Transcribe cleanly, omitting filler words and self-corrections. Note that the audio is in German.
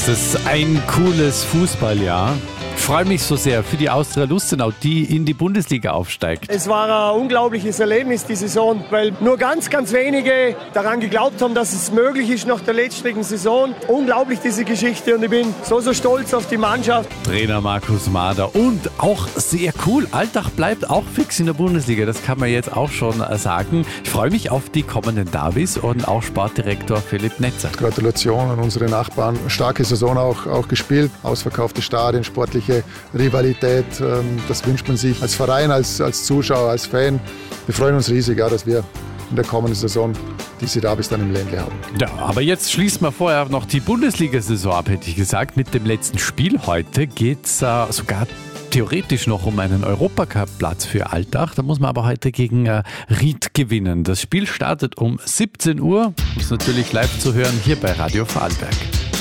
ist es ein cooles Fußballjahr. Ich freue mich so sehr für die Austria Lustenau, die in die Bundesliga aufsteigt. Es war ein unglaubliches Erlebnis, die Saison, weil nur ganz wenige daran geglaubt haben, dass es möglich ist nach der letzten Saison. Unglaublich, diese Geschichte, und ich bin so stolz auf die Mannschaft. Trainer Markus Mader und auch sehr cool, Altach bleibt auch fix in der Bundesliga, das kann man jetzt auch schon sagen. Ich freue mich auf die kommenden Derbys und auch Sportdirektor Philipp Netzer. Gratulation an unsere Nachbarn, starke Saison auch gespielt, ausverkaufte Stadien, sportliche Rivalität, das wünscht man sich als Verein, als Zuschauer, als Fan. Wir freuen uns riesig, dass wir in der kommenden Saison diese Derbys dann im Ländle haben. Ja, aber jetzt schließen wir vorher noch die Bundesliga-Saison ab, hätte ich gesagt. Mit dem letzten Spiel heute geht es sogar theoretisch noch um einen Europacup-Platz für Altach. Da muss man aber heute gegen Ried gewinnen. Das Spiel startet um 17 Uhr. Ist natürlich live zu hören hier bei Radio Vorarlberg.